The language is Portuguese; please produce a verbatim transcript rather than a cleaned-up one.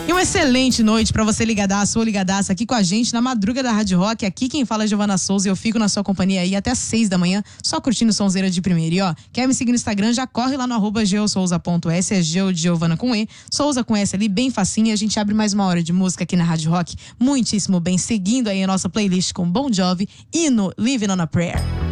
E uma excelente noite pra você ligadaço ou ligadaça aqui com a gente na madruga da Rádio Rock. Aqui quem fala é Giovana Souza e eu fico na sua companhia aí até seis da manhã, só curtindo sonzeira de primeira. E ó, quer me seguir no Instagram? Já corre lá no arroba geosouza ponto s, é Geo de Giovana com E, Souza com S ali, bem facinho. A gente abre mais uma hora de música aqui na Rádio Rock, muitíssimo bem, seguindo aí a nossa playlist com Bon Jovi e no Living on a Prayer.